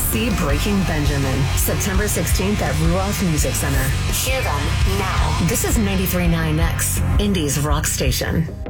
See Breaking Benjamin, September 16th at Ruoff Music Center. Hear them now. This is 93.9X, Indie's rock station.